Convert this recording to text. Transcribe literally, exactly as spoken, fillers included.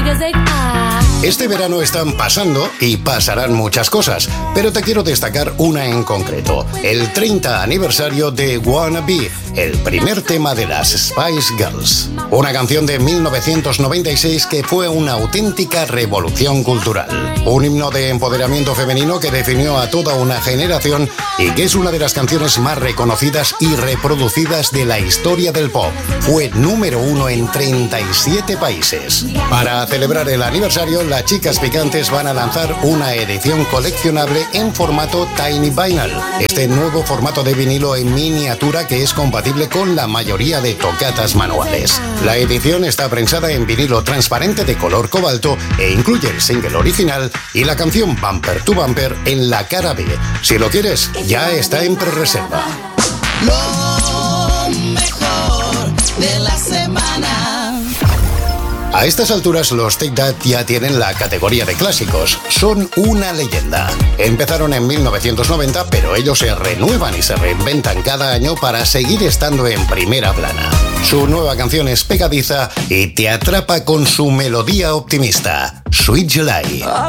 Este verano están pasando y pasarán muchas cosas, pero te quiero destacar una en concreto, el treinta aniversario de Wanna Be, el primer tema de las Spice Girls. Una canción de mil novecientos noventa y seis que fue una auténtica revolución cultural. Un himno de empoderamiento femenino que definió a toda una generación y que es una de las canciones más reconocidas y reproducidas de la historia del pop. Fue número uno en treinta y siete países. Para celebrar el aniversario, las chicas picantes van a lanzar una edición coleccionable en formato Tiny Vinyl. Este nuevo formato de vinilo en miniatura que es compatible con la mayoría de tocatas manuales. La edición está prensada en vinilo transparente de color cobalto e incluye el single original y la canción Bumper to Bumper en la cara B. Si lo quieres, ya está en prerreserva. Lo mejor de la semana. A estas alturas los Take That ya tienen la categoría de clásicos. Son una leyenda. Empezaron en mil novecientos noventa, pero ellos se renuevan y se reinventan cada año para seguir estando en primera plana. Su nueva canción es pegadiza y te atrapa con su melodía optimista, Sweet July.